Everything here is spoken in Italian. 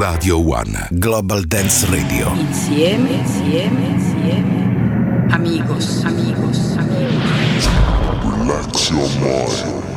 Radio One Global Dance Radio. Insieme. Amigos. Relax your mind.